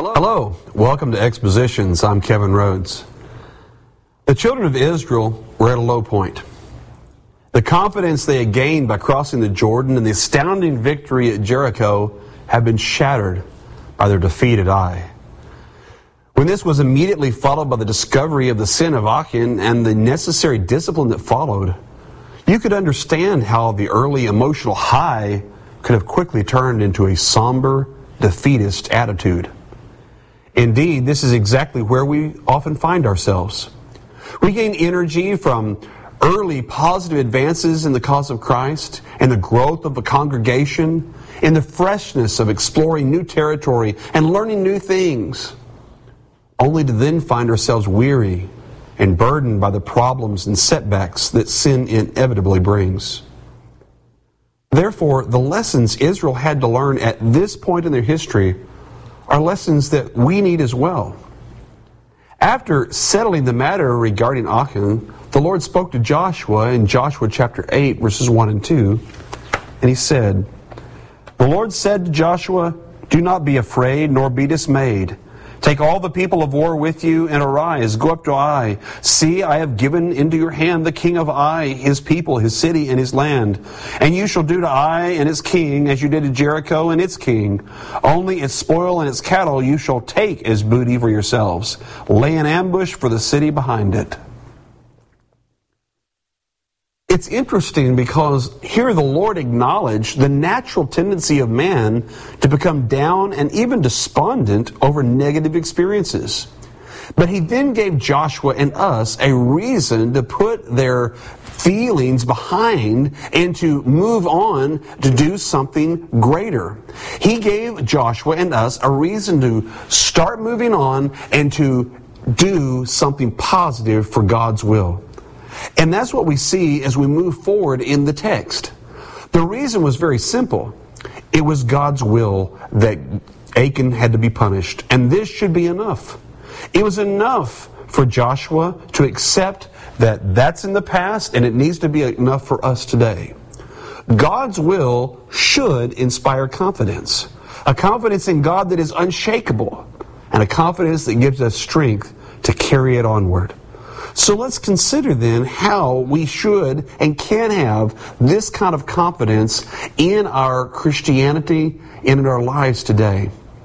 Hello, welcome to Expositions. I'm Kevin Rhodes. The children of Israel were at a low point. The confidence they had gained by crossing the Jordan and the astounding victory at Jericho have been shattered by their defeat at Ai. When this was immediately followed by the discovery of the sin of Achan and the necessary discipline that followed, you could understand how the early emotional high could have quickly turned into a somber, defeatist attitude. Indeed, this is exactly where we often find ourselves. We gain energy from early positive advances in the cause of Christ and the growth of a congregation, in the freshness of exploring new territory and learning new things, only to then find ourselves weary and burdened by the problems and setbacks that sin inevitably brings. Therefore, the lessons Israel had to learn at this point in their history are lessons that we need as well. After settling the matter regarding Achan, the Lord spoke to Joshua in Joshua chapter 8, verses 1 and 2, and he said, "The Lord said to Joshua, 'Do not be afraid nor be dismayed. Take all the people of war with you and arise, go up to Ai. See, I have given into your hand the king of Ai, his people, his city, and his land. And you shall do to Ai and its king as you did to Jericho and its king. Only its spoil and its cattle you shall take as booty for yourselves. Lay an ambush for the city behind it.'" It's interesting because here the Lord acknowledged the natural tendency of man to become down and even despondent over negative experiences. But he then gave Joshua and us a reason to put their feelings behind and to move on to do something greater. He gave Joshua and us a reason to start moving on and to do something positive for God's will. And that's what we see as we move forward in the text. The reason was very simple. It was God's will that Achan had to be punished, and this should be enough. It was enough for Joshua to accept that that's in the past, and it needs to be enough for us today. God's will should inspire confidence, a confidence in God that is unshakable, and a confidence that gives us strength to carry it onward. So let's consider then how we should and can have this kind of confidence in our Christianity and in our lives today.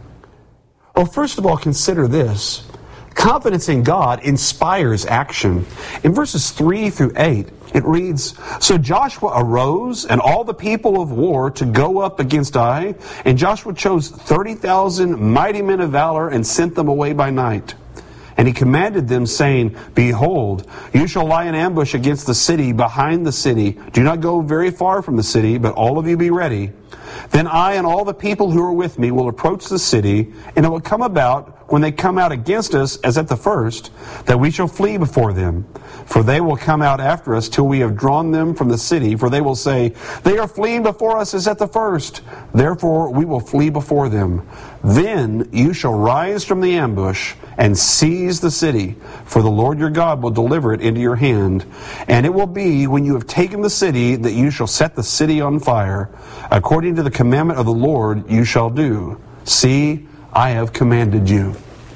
Well, first of all, consider this. Confidence in God inspires action. In verses 3 through 8, it reads, "So Joshua arose and all the people of war to go up against Ai, and Joshua chose 30,000 mighty men of valor and sent them away by night. And he commanded them, saying, 'Behold, you shall lie in ambush against the city, behind the city. Do not go very far from the city, but all of you be ready. Then I and all the people who are with me will approach the city, and it will come about, when they come out against us as at the first, that we shall flee before them. For they will come out after us till we have drawn them from the city. For they will say, They are fleeing before us as at the first. Therefore we will flee before them. Then you shall rise from the ambush and seize the city. For the Lord your God will deliver it into your hand. And it will be, when you have taken the city, that you shall set the city on fire. According to the commandment of the Lord you shall do. See, I have commanded you.'"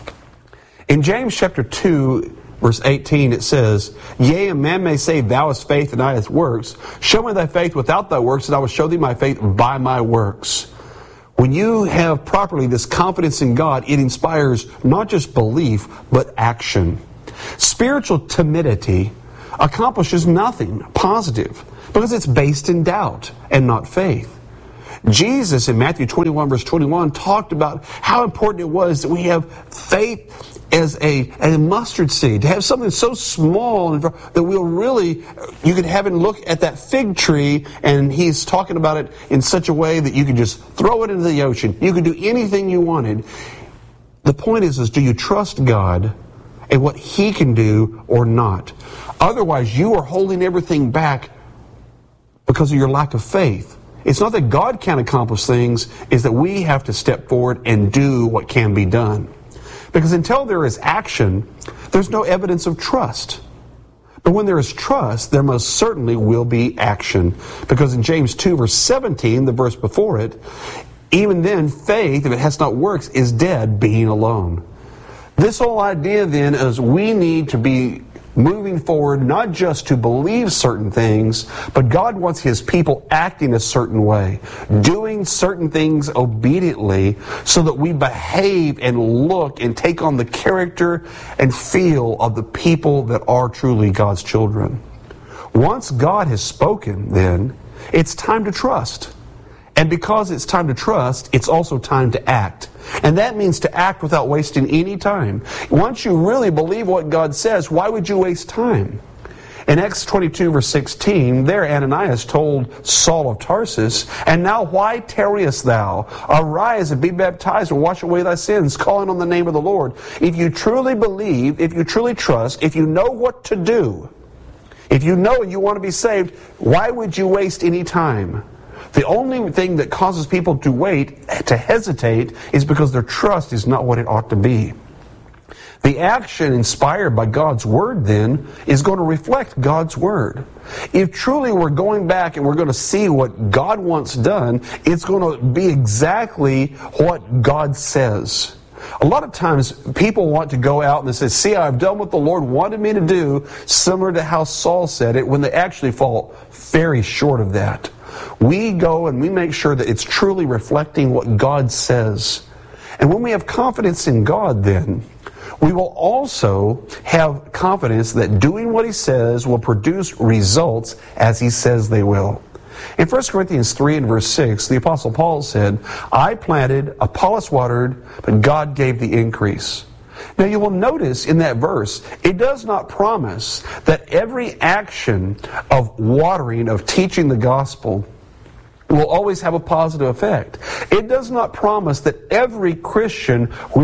In James chapter 2, verse 18, it says, "Yea, a man may say, Thou hast faith and I hast works. Show me thy faith without thy works, and I will show thee my faith by my works." When you have properly this confidence in God, it inspires not just belief, but action. Spiritual timidity accomplishes nothing positive because it's based in doubt and not faith. Jesus in Matthew 21 verse 21 talked about how important it was that we have faith as a mustard seed, to have something so small that we'll really, you could have him look at that fig tree, and he's talking about it in such a way that you could just throw it into the ocean. You could do anything you wanted. The point is do you trust God and what he can do or not? Otherwise, you are holding everything back because of your lack of faith. It's not that God can't accomplish things, it's that we have to step forward and do what can be done. Because until there is action, there's no evidence of trust. But when there is trust, there most certainly will be action. Because in James 2 verse 17, the verse before it, Even then, faith, if it has not works, is dead, being alone. This whole idea then is we need to be moving forward, not just to believe certain things, but God wants His people acting a certain way, doing certain things obediently, so that we behave and look and take on the character and feel of the people that are truly God's children. Once God has spoken, then, it's time to trust. And because it's time to trust, it's also time to act. And that means to act without wasting any time. Once you really believe what God says, why would you waste time? In Acts 22, verse 16, there Ananias told Saul of Tarsus, "And now why tarriest thou? Arise and be baptized and wash away thy sins, calling on the name of the Lord." If you truly believe, if you truly trust, if you know what to do, if you know you want to be saved, why would you waste any time? The only thing that causes people to wait, to hesitate, is because their trust is not what it ought to be. The action inspired by God's Word, then, is going to reflect God's Word. If truly we're going back and we're going to see what God wants done, it's going to be exactly what God says. A lot of times people want to go out and they say, "See, I've done what the Lord wanted me to do," similar to how Saul said it, when they actually fall very short of that. We go and we make sure that it's truly reflecting what God says. And when we have confidence in God, then, we will also have confidence that doing what He says will produce results as He says they will. In 1 Corinthians 3 and verse 6, the Apostle Paul said, "I planted, Apollos watered, but God gave the increase." Now you will notice in that verse, it does not promise that every action of watering, of teaching the gospel, will always have a positive effect. It does not promise that every Christian,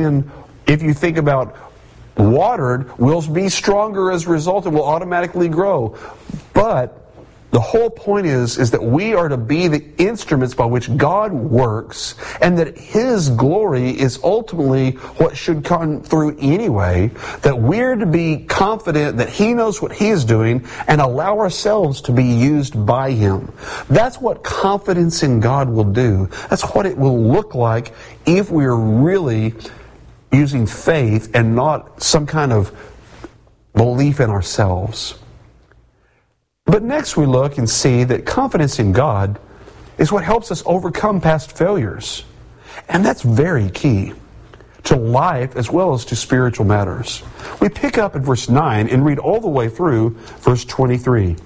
if you think about watered, will be stronger as a result and will automatically grow. But the whole point is that we are to be the instruments by which God works, and that His glory is ultimately what should come through anyway, that we're to be confident that He knows what He is doing and allow ourselves to be used by Him. That's what confidence in God will do. That's what it will look like if we're really using faith and not some kind of belief in ourselves. But next we look and see that confidence in God is what helps us overcome past failures. And that's very key to life as well as to spiritual matters. We pick up at verse 9 and read all the way through verse 23.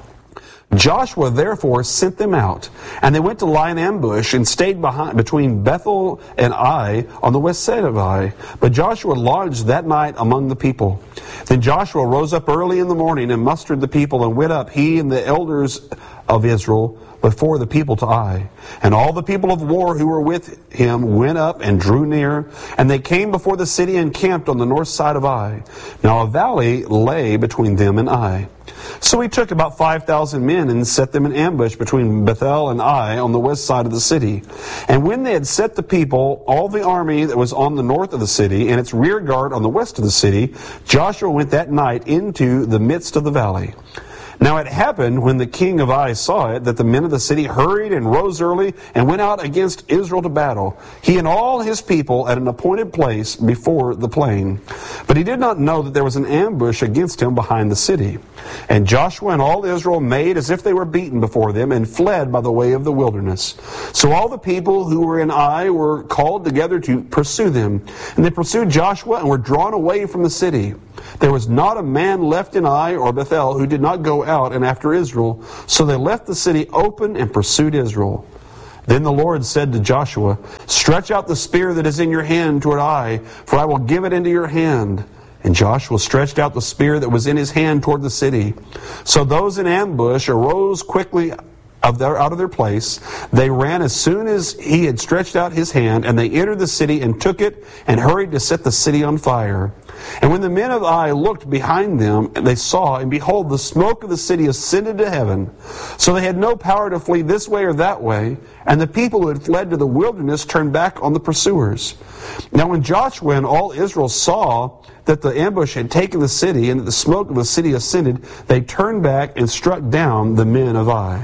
Joshua therefore sent them out, and they went to lie in ambush and stayed between Bethel and Ai on the west side of Ai. But Joshua lodged that night among the people. Then Joshua rose up early in the morning and mustered the people, and went up, he and the elders of Israel, before the people to Ai. And all the people of war who were with him went up and drew near, and they came before the city and camped on the north side of Ai. Now a valley lay between them and Ai. So he took about 5,000 men and set them in ambush between Bethel and Ai on the west side of the city. And when they had set the people, all the army that was on the north of the city and its rear guard on the west of the city, Joshua went that night into the midst of the valley. Now it happened, when the king of Ai saw it, that the men of the city hurried and rose early and went out against Israel to battle, he and all his people at an appointed place before the plain. But he did not know that there was an ambush against him behind the city. And Joshua and all Israel made as if they were beaten before them, and fled by the way of the wilderness. So all the people who were in Ai were called together to pursue them. And they pursued Joshua and were drawn away from the city. There was not a man left in Ai or Bethel who did not go out and after Israel. So they left the city open and pursued Israel. Then the Lord said to Joshua, "Stretch out the spear that is in your hand toward Ai, for I will give it into your hand." And Joshua stretched out the spear that was in his hand toward the city. So those in ambush arose quickly out of their place. They ran as soon as he had stretched out his hand, and they entered the city and took it, and hurried to set the city on fire. And when the men of Ai looked behind them, they saw, and behold, the smoke of the city ascended to heaven. So they had no power to flee this way or that way, and the people who had fled to the wilderness turned back on the pursuers. Now when Joshua and all Israel saw that the ambush had taken the city, and that the smoke of the city ascended, they turned back and struck down the men of Ai.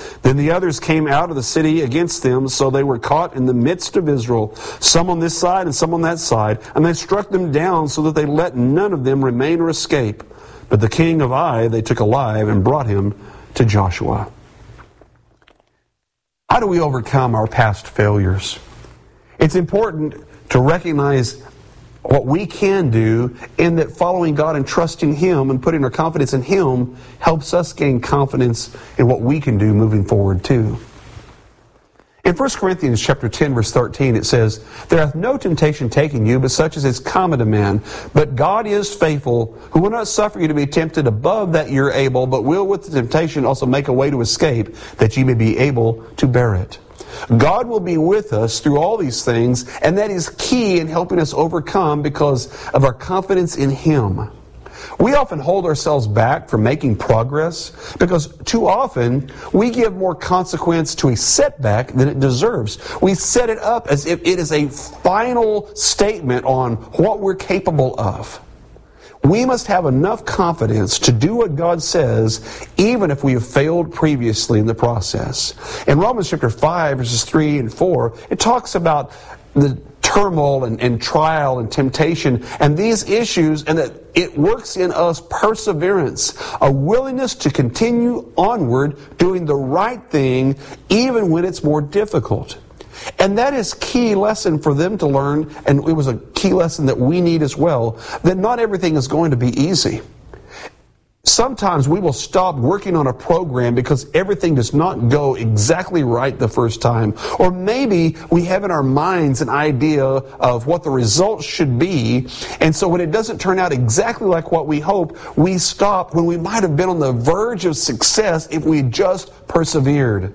Then the others came out of the city against them, so they were caught in the midst of Israel, some on this side and some on that side, and they struck them down so that they let none of them remain or escape. But the king of Ai they took alive and brought him to Joshua. How do we overcome our past failures? It's important to recognize what we can do, and that following God and trusting Him and putting our confidence in Him helps us gain confidence in what we can do moving forward too. In 1 Corinthians chapter 10, verse 13, it says, "There hath no temptation taken you, but such as is common to man. But God is faithful, who will not suffer you to be tempted above that you're able, but will with the temptation also make a way to escape, that ye may be able to bear it." God will be with us through all these things, and that is key in helping us overcome because of our confidence in Him. We often hold ourselves back from making progress because too often we give more consequence to a setback than it deserves. We set it up as if it is a final statement on what we're capable of. We must have enough confidence to do what God says, even if we have failed previously in the process. In Romans chapter 5, verses 3 and 4, it talks about the turmoil and trial and temptation and these issues, and that it works in us perseverance, a willingness to continue onward doing the right thing even when it's more difficult. And that is key lesson for them to learn, and it was a key lesson that we need as well, that not everything is going to be easy. Sometimes we will stop working on a program because everything does not go exactly right the first time. Or maybe we have in our minds an idea of what the results should be, and so when it doesn't turn out exactly like what we hope, we stop when we might have been on the verge of success if we just persevered.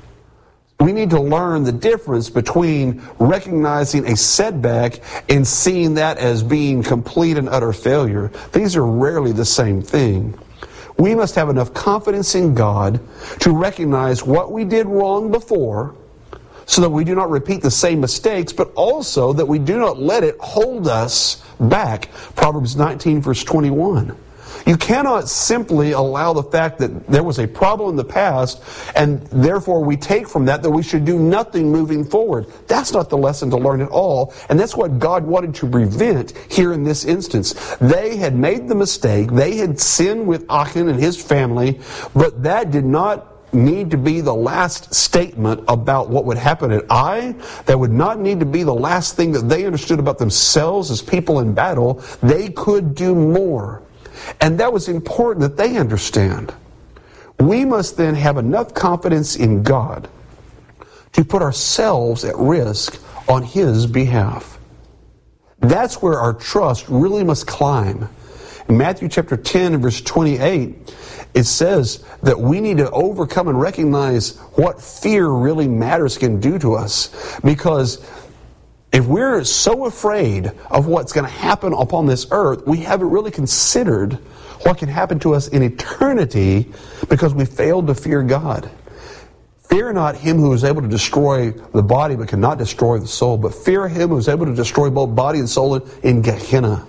We need to learn the difference between recognizing a setback and seeing that as being complete and utter failure. These are rarely the same thing. We must have enough confidence in God to recognize what we did wrong before so that we do not repeat the same mistakes, but also that we do not let it hold us back. Proverbs 19, verse 21. You cannot simply allow the fact that there was a problem in the past and therefore we take from that we should do nothing moving forward. That's not the lesson to learn at all, and that's what God wanted to prevent here in this instance. They had made the mistake, they had sinned with Achan and his family, but that did not need to be the last statement about what would happen at Ai. That would not need to be the last thing that they understood about themselves as people in battle. They could do more. And that was important that they understand. We must then have enough confidence in God to put ourselves at risk on His behalf. That's where our trust really must climb. In Matthew chapter 10 and verse 28, it says that we need to overcome and recognize what fear really matters can do to us. Because if we're so afraid of what's going to happen upon this earth, we haven't really considered what can happen to us in eternity because we failed to fear God. Fear not him who is able to destroy the body but cannot destroy the soul, but fear him who is able to destroy both body and soul in Gehenna.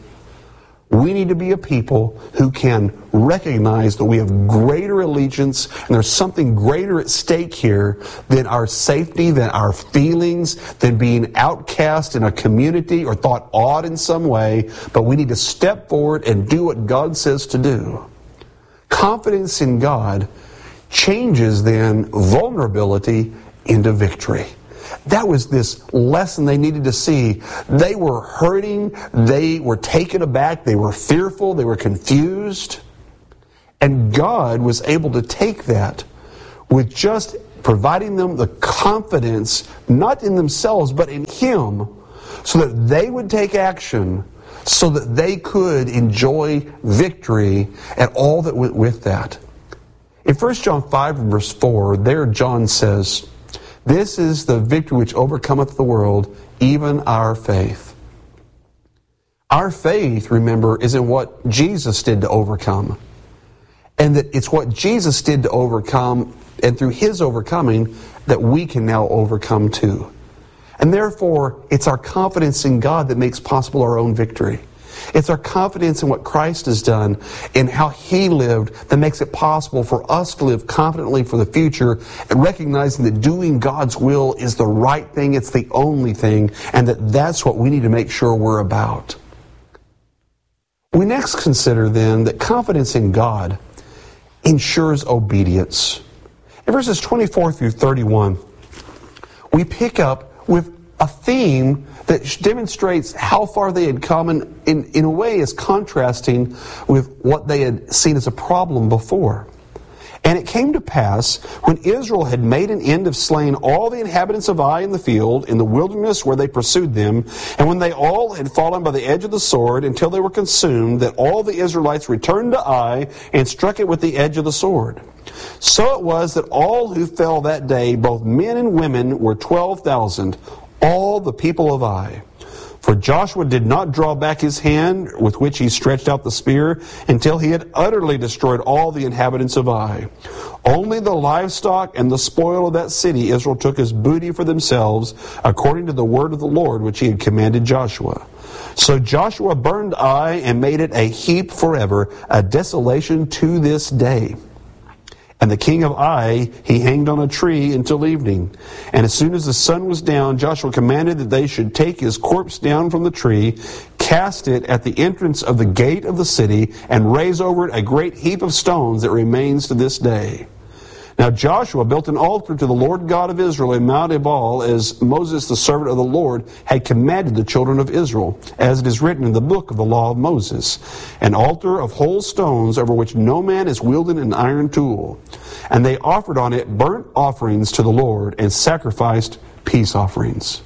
We need to be a people who can recognize that we have greater allegiance and there's something greater at stake here than our safety, than our feelings, than being outcast in a community or thought odd in some way. But we need to step forward and do what God says to do. Confidence in God changes then vulnerability into victory. That was this lesson they needed to see. They were hurting, they were taken aback, they were fearful, they were confused. And God was able to take that with just providing them the confidence, not in themselves, but in Him, so that they would take action, so that they could enjoy victory and all that went with that. In 1 John 5, verse 4, there John says, "This is the victory which overcometh the world, even our faith." Our faith, remember, is in what Jesus did to overcome. And that it's what Jesus did to overcome, and through His overcoming, that we can now overcome too. And therefore, it's our confidence in God that makes possible our own victory. It's our confidence in what Christ has done and how He lived that makes it possible for us to live confidently for the future and recognizing that doing God's will is the right thing, it's the only thing, and that's what we need to make sure we're about. We next consider then that confidence in God ensures obedience. In verses 24 through 31, we pick up with a theme that demonstrates how far they had come and in a way is contrasting with what they had seen as a problem before. And it came to pass, when Israel had made an end of slaying all the inhabitants of Ai in the field, in the wilderness where they pursued them, and when they all had fallen by the edge of the sword until they were consumed, that all the Israelites returned to Ai and struck it with the edge of the sword. So it was that all who fell that day, both men and women, were 12,000, all the people of Ai. For Joshua did not draw back his hand with which he stretched out the spear until he had utterly destroyed all the inhabitants of Ai. Only the livestock and the spoil of that city Israel took as booty for themselves, according to the word of the Lord which he had commanded Joshua. So Joshua burned Ai and made it a heap forever, a desolation to this day. And the king of Ai he hanged on a tree until evening. And as soon as the sun was down, Joshua commanded that they should take his corpse down from the tree, cast it at the entrance of the gate of the city, and raise over it a great heap of stones that remains to this day. Now Joshua built an altar to the Lord God of Israel in Mount Ebal, as Moses the servant of the Lord had commanded the children of Israel, as it is written in the book of the law of Moses, an altar of whole stones over which no man is wielding an iron tool. And they offered on it burnt offerings to the Lord and sacrificed peace offerings.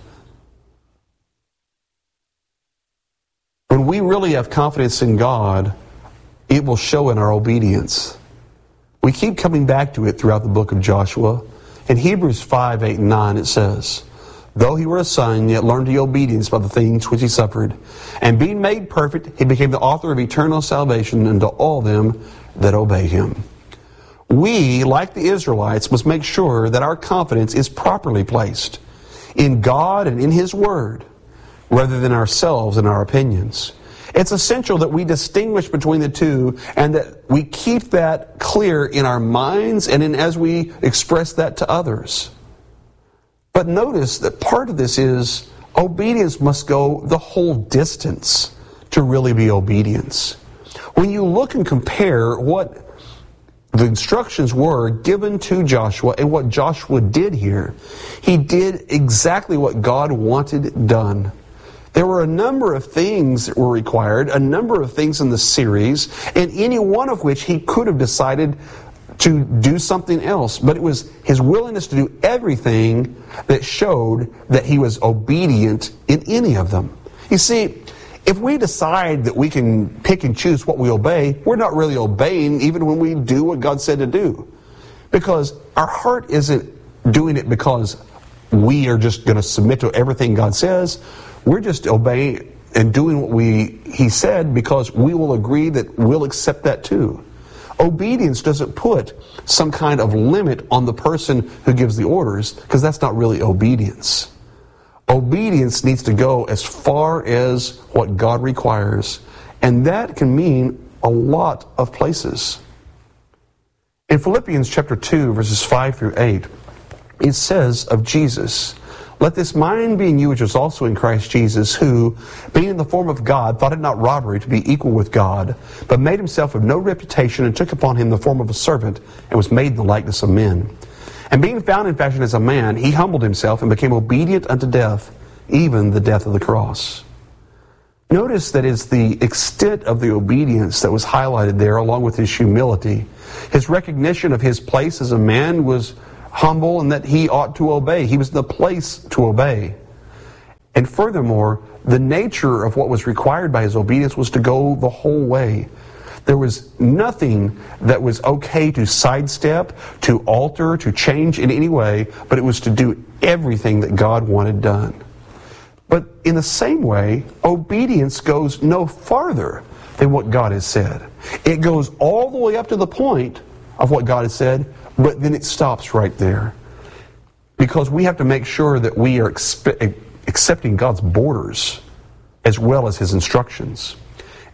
When we really have confidence in God, it will show in our obedience. We keep coming back to it throughout the book of Joshua. In Hebrews 5, 8, and 9 it says, Though he were a son, yet learned he obedience by the things which he suffered. And being made perfect, he became the author of eternal salvation unto all them that obey him. We, like the Israelites, must make sure that our confidence is properly placed in God and in His Word, rather than ourselves and our opinions. It's essential that we distinguish between the two and that we keep that clear in our minds and as we express that to others. But notice that part of this is obedience must go the whole distance to really be obedience. When you look and compare what the instructions were given to Joshua and what Joshua did here, he did exactly what God wanted done. There were a number of things that were required, a number of things in the series, and any one of which he could have decided to do something else. But it was his willingness to do everything that showed that he was obedient in any of them. You see, if we decide that we can pick and choose what we obey, we're not really obeying even when we do what God said to do. Because our heart isn't doing it because we are just going to submit to everything God says. We're just obeying and doing what He said because we will agree that we'll accept that too. Obedience doesn't put some kind of limit on the person who gives the orders, because that's not really obedience. Obedience needs to go as far as what God requires, and that can mean a lot of places. In Philippians chapter 2, verses 5 through 8, it says of Jesus, Let this mind be in you which was also in Christ Jesus, who, being in the form of God, thought it not robbery to be equal with God, but made himself of no reputation, and took upon him the form of a servant, and was made in the likeness of men. And being found in fashion as a man, he humbled himself and became obedient unto death, even the death of the cross. Notice that it's the extent of the obedience that was highlighted there, along with his humility. His recognition of his place as a man was humble, and that he ought to obey. He was the place to obey. And furthermore, the nature of what was required by his obedience was to go the whole way. There was nothing that was okay to sidestep, to alter, to change in any way, but it was to do everything that God wanted done. But in the same way, obedience goes no farther than what God has said. It goes all the way up to the point of what God has said, but then it stops right there. Because we have to make sure that we are accepting God's borders as well as His instructions.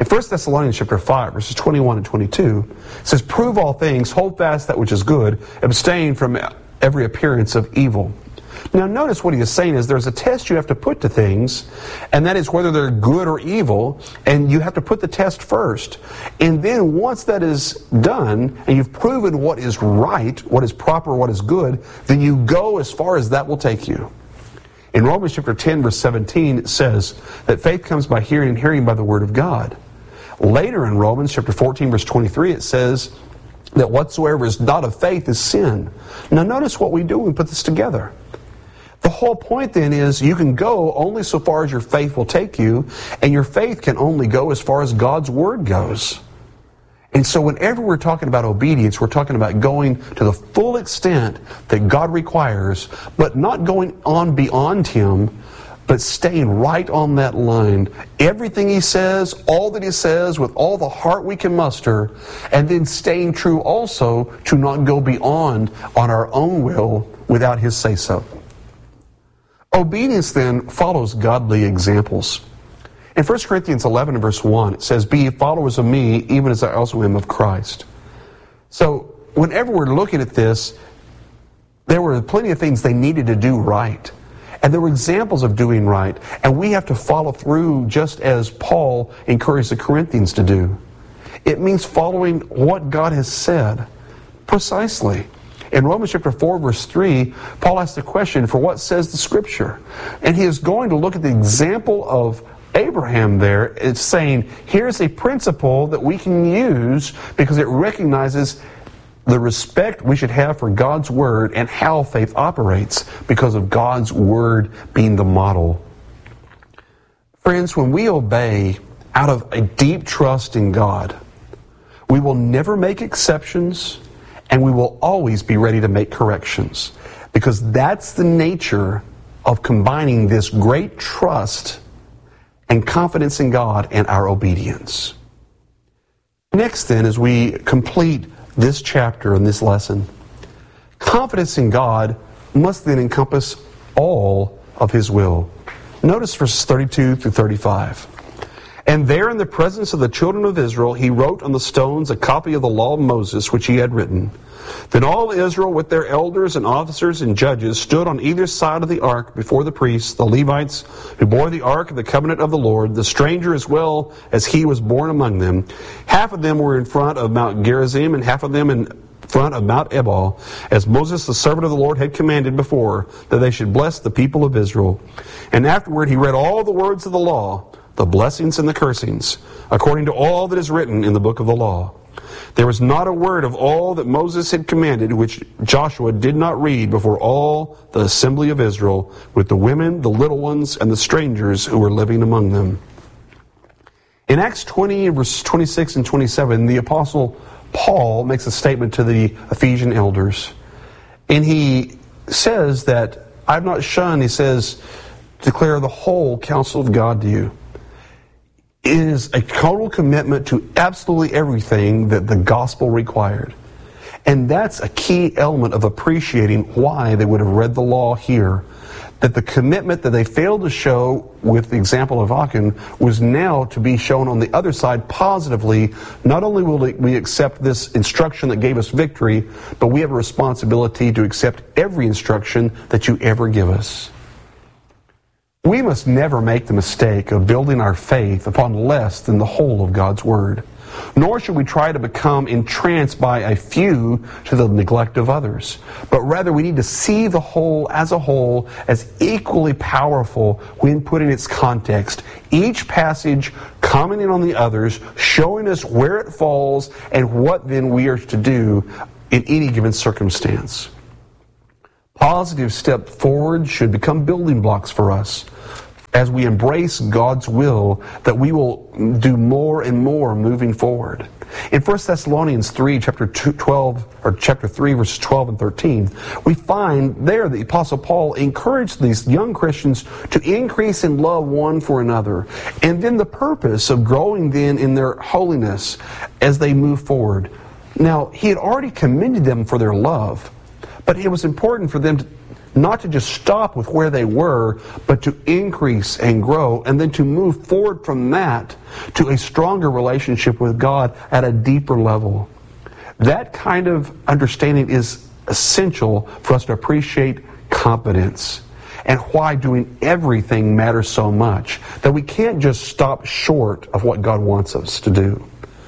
In 1 Thessalonians chapter 5, verses 21 and 22, it says, "Prove all things, hold fast that which is good, abstain from every appearance of evil." Now notice what he is saying is there's a test you have to put to things, and that is whether they're good or evil, and you have to put the test first. And then once that is done, and you've proven what is right, what is proper, what is good, then you go as far as that will take you. In Romans chapter 10, verse 17, it says that faith comes by hearing, and hearing by the word of God. Later in Romans chapter 14, verse 23, it says that whatsoever is not of faith is sin. Now notice what we do when we put this together. The whole point then is you can go only so far as your faith will take you, and your faith can only go as far as God's Word goes. And so whenever we're talking about obedience, we're talking about going to the full extent that God requires, but not going on beyond Him, but staying right on that line. Everything He says, all that He says, with all the heart we can muster, and then staying true also to not go beyond on our own will without His say-so. Obedience then follows godly examples. In 1 Corinthians 11 and verse 1, it says, "Be ye followers of me, even as I also am of Christ." So, whenever we're looking at this, there were plenty of things they needed to do right. And there were examples of doing right. And we have to follow through just as Paul encouraged the Corinthians to do. It means following what God has said precisely. In Romans chapter 4, verse 3, Paul asks the question, "For what says the Scripture?" And he is going to look at the example of Abraham there. It's saying, here's a principle that we can use because it recognizes the respect we should have for God's Word and how faith operates because of God's Word being the model. Friends, when we obey out of a deep trust in God, we will never make exceptions, and we will always be ready to make corrections. Because that's the nature of combining this great trust and confidence in God and our obedience. Next then, as we complete this chapter and this lesson, confidence in God must then encompass all of His will. Notice verses 32 through 35. "And there in the presence of the children of Israel, he wrote on the stones a copy of the law of Moses, which he had written. Then all Israel with their elders and officers and judges stood on either side of the ark before the priests, the Levites, who bore the ark of the covenant of the Lord, the stranger as well as he was born among them. Half of them were in front of Mount Gerizim, and half of them in front of Mount Ebal, as Moses the servant of the Lord had commanded before, that they should bless the people of Israel. And afterward he read all the words of the law, the blessings and the cursings, according to all that is written in the book of the law. There was not a word of all that Moses had commanded which Joshua did not read before all the assembly of Israel, with the women, the little ones, and the strangers who were living among them." In Acts 20, verses 26 and 27, the Apostle Paul makes a statement to the Ephesian elders. And he says that, "I've not shunned," he says, "declare the whole counsel of God to you." It is a total commitment to absolutely everything that the gospel required. And that's a key element of appreciating why they would have read the law here. That the commitment that they failed to show with the example of Achan was now to be shown on the other side positively. Not only will we accept this instruction that gave us victory, but we have a responsibility to accept every instruction that you ever give us. We must never make the mistake of building our faith upon less than the whole of God's Word. Nor should we try to become entranced by a few to the neglect of others. But rather we need to see the whole as equally powerful when put in its context. Each passage commenting on the others, showing us where it falls and what then we are to do in any given circumstance. Positive step forward should become building blocks for us as we embrace God's will, that we will do more and more moving forward. In 1 Thessalonians 3, chapter 3, verses 12 and 13, we find there the Apostle Paul encouraged these young Christians to increase in love one for another, and then the purpose of growing then in their holiness as they move forward. Now, he had already commended them for their love, but it was important for them not to just stop with where they were, but to increase and grow, and then to move forward from that to a stronger relationship with God at a deeper level. That kind of understanding is essential for us to appreciate confidence and why doing everything matters so much, that we can't just stop short of what God wants us to do.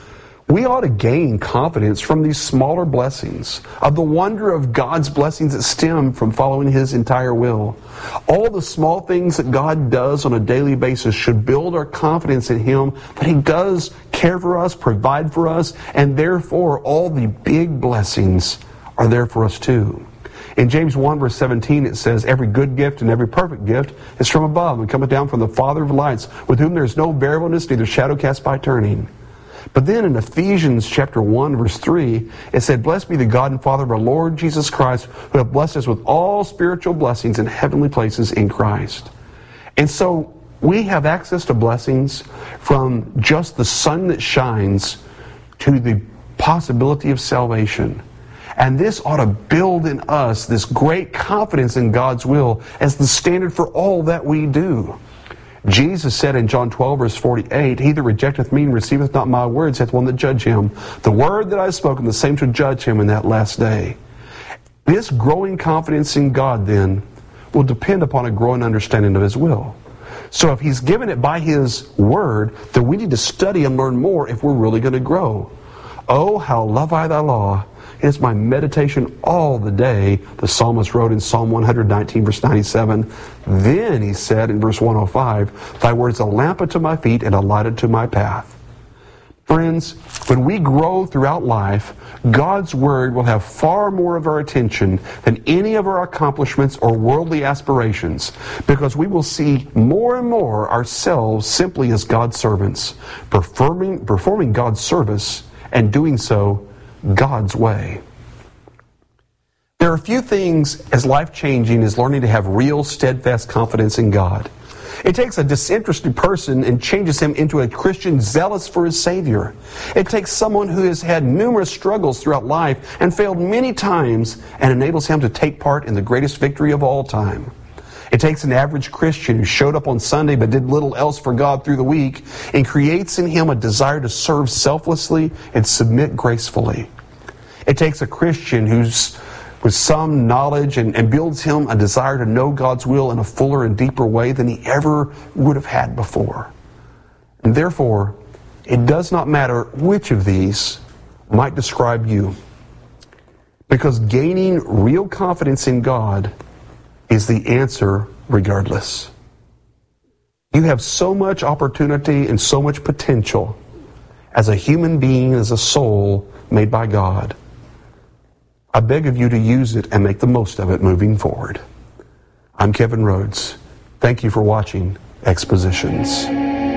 We ought to gain confidence from these smaller blessings, of the wonder of God's blessings that stem from following His entire will. All the small things that God does on a daily basis should build our confidence in Him, that He does care for us, provide for us, and therefore all the big blessings are there for us too. In James 1 verse 17 it says, "Every good gift and every perfect gift is from above and cometh down from the Father of lights, with whom there is no variableness, neither shadow cast by turning." But then in Ephesians chapter 1 verse 3, it said, "Blessed be the God and Father of our Lord Jesus Christ, who hath blessed us with all spiritual blessings in heavenly places in Christ." And so we have access to blessings from just the sun that shines to the possibility of salvation. And this ought to build in us this great confidence in God's will as the standard for all that we do. Jesus said in John 12 verse 48, "He that rejecteth me and receiveth not my words hath one that judge him. The word that I have spoken, the same shall judge him in that last day." This growing confidence in God then will depend upon a growing understanding of His will. So if He's given it by His word, then we need to study and learn more if we're really going to grow. "Oh, how love I thy law. It is my meditation all the day," the psalmist wrote in Psalm 119 verse 97. Then he said in verse 105, "Thy word is a lamp unto my feet and a light unto my path." Friends, when we grow throughout life, God's word will have far more of our attention than any of our accomplishments or worldly aspirations, because we will see more and more ourselves simply as God's servants, performing God's service and doing so God's way. There are few things as life-changing as learning to have real, steadfast confidence in God. It takes a disinterested person and changes him into a Christian zealous for his Savior. It takes someone who has had numerous struggles throughout life and failed many times and enables him to take part in the greatest victory of all time. It takes an average Christian who showed up on Sunday but did little else for God through the week and creates in him a desire to serve selflessly and submit gracefully. It takes a Christian who's with some knowledge and builds him a desire to know God's will in a fuller and deeper way than he ever would have had before. And therefore, it does not matter which of these might describe you, because gaining real confidence in God is the answer regardless. You have so much opportunity and so much potential as a human being, as a soul made by God. I beg of you to use it and make the most of it moving forward. I'm Kevin Rhodes. Thank you for watching Expositions.